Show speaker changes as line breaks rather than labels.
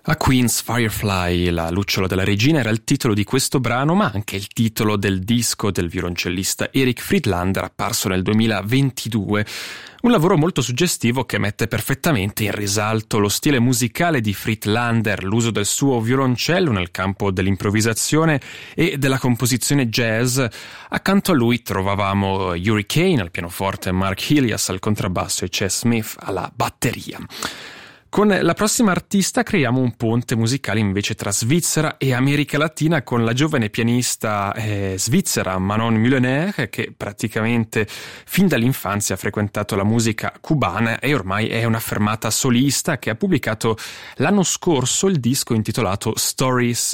A Queen's Firefly, la lucciola della regina, era il titolo di questo brano, ma anche il titolo del disco del violoncellista Eric Friedlander, apparso nel 2022. Un lavoro molto suggestivo che mette perfettamente in risalto lo stile musicale di Friedlander, l'uso del suo violoncello nel campo dell'improvvisazione e della composizione jazz. Accanto a lui trovavamo Hurricane al pianoforte, Mark Helias al contrabbasso e Chess Smith alla batteria. Con la prossima artista creiamo un ponte musicale invece tra Svizzera e America Latina con la giovane pianista svizzera Manon Mulener, che praticamente fin dall'infanzia ha frequentato la musica cubana e ormai è un'affermata solista che ha pubblicato l'anno scorso il disco intitolato Stories